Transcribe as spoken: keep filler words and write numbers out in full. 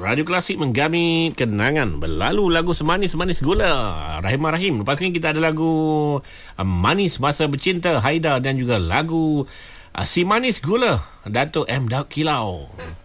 Radio Klasik menggamit kenangan berlalu, lagu Semanis-Manis Gula, Rahimah Rahim. Lepas ni kita ada lagu uh, Manis Masa Bercinta, Haida, dan juga lagu uh, Si Manis Gula, Dato' M. Daud Kilau.